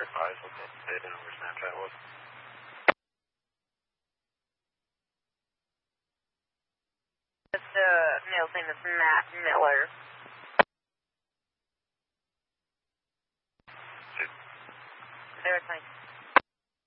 advise what the data over Snapchat was. The male's name is Matt Miller.